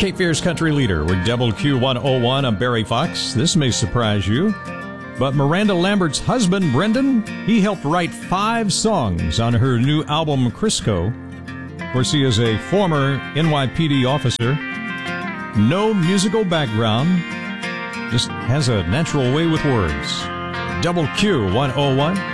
Cape Fear's Country Leader with WQ101. I'm Barry Fox. This may surprise you, but Miranda Lambert's husband, Brendan, he helped write 5 songs on her new album, Crisco. Of course, he is a former NYPD officer. No musical background, just has a natural way with words. WQ101.